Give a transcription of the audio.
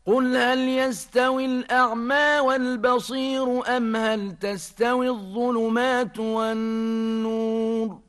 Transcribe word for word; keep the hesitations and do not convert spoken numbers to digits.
قل هل يستوي الأعمى والبصير أم هل تستوي الظلمات والنور